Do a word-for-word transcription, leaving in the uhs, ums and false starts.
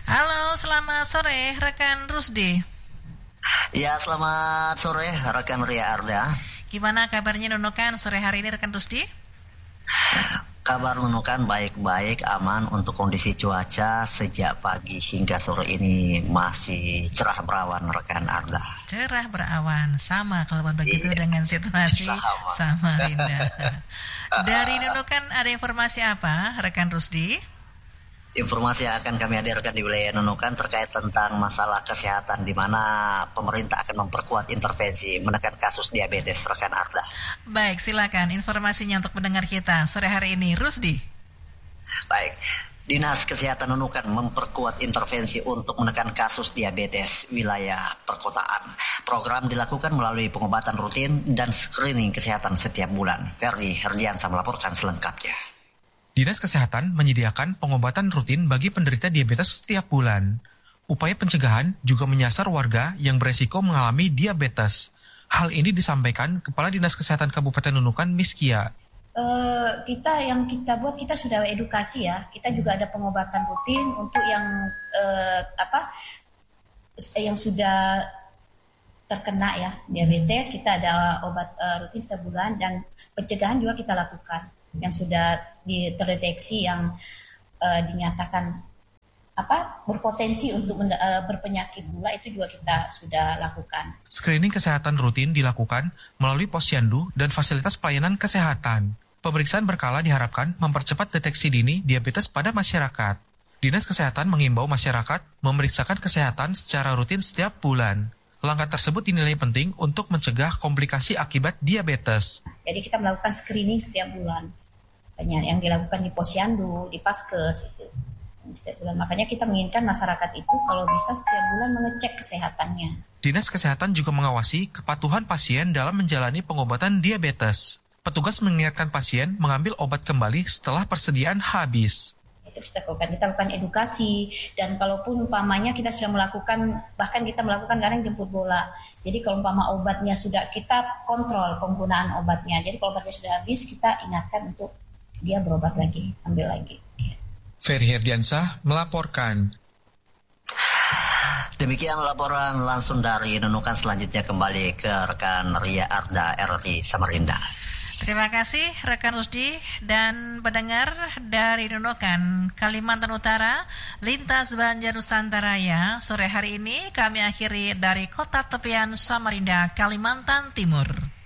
Halo, selamat sore rekan Rusdi. Ya, selamat sore rekan Ria Arda. Gimana kabarnya Nunukan sore hari ini rekan Rusdi? Kabar Nunukan baik-baik, aman untuk kondisi cuaca sejak pagi hingga sore ini masih cerah berawan rekan Arda. Cerah berawan, sama kalau begitu iya, dengan situasi sama, sama Rinda. Dari Nunukan ada informasi apa rekan Rusdi? Informasi yang akan kami hadirkan di wilayah Nunukan terkait tentang masalah kesehatan di mana pemerintah akan memperkuat intervensi menekan kasus diabetes rekan Arda. Baik, silakan informasinya untuk pendengar kita sore hari ini, Rusdi. Baik, Dinas Kesehatan Nunukan memperkuat intervensi untuk menekan kasus diabetes wilayah perkotaan. Program dilakukan melalui pengobatan rutin dan screening kesehatan setiap bulan. Ferdi Herdiansa melaporkan selengkapnya. Dinas Kesehatan menyediakan pengobatan rutin bagi penderita diabetes setiap bulan. Upaya pencegahan juga menyasar warga yang beresiko mengalami diabetes. Hal ini disampaikan Kepala Dinas Kesehatan Kabupaten Nunukan, Miskia. Uh, kita yang kita buat, kita sudah edukasi ya. Kita juga ada pengobatan rutin untuk yang uh, apa yang sudah terkena ya diabetes. Kita ada obat uh, rutin setiap bulan dan pencegahan juga kita lakukan. Yang sudah terdeteksi yang uh, dinyatakan apa berpotensi untuk menda- uh, berpenyakit gula itu juga kita sudah lakukan. Screening kesehatan rutin dilakukan melalui posyandu dan fasilitas pelayanan kesehatan. Pemeriksaan berkala diharapkan mempercepat deteksi dini diabetes pada masyarakat. Dinas Kesehatan mengimbau masyarakat memeriksakan kesehatan secara rutin setiap bulan. Langkah tersebut dinilai penting untuk mencegah komplikasi akibat diabetes. Jadi kita melakukan screening setiap bulan. Yang dilakukan di posyandu, di paskes itu setiap bulan. Makanya kita menginginkan masyarakat itu kalau bisa setiap bulan mengecek kesehatannya. Dinas Kesehatan juga mengawasi kepatuhan pasien dalam menjalani pengobatan diabetes. Petugas mengingatkan pasien mengambil obat kembali setelah persediaan habis. Itu kita lakukan, kita lakukan edukasi dan kalaupun umpamanya kita sudah melakukan, bahkan kita melakukan kadang jemput bola. Jadi kalau umpama obatnya sudah, kita kontrol penggunaan obatnya. Jadi kalau obatnya sudah habis, kita ingatkan untuk dia berobat lagi, ambil lagi. Ferdi Herdiansa melaporkan. Demikian laporan langsung dari Nunukan. Selanjutnya kembali ke rekan Ria Arda R R I Samarinda. Terima kasih rekan Rusdi dan pendengar dari Nunukan, Kalimantan Utara, lintas Banjar Nusantara ya. Sore hari ini kami akhiri dari kota tepian Samarinda, Kalimantan Timur.